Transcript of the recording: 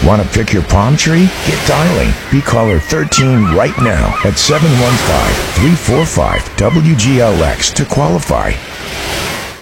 Want to pick your palm tree? Get dialing. Be caller 13 right now at 715-345-WGLX to qualify.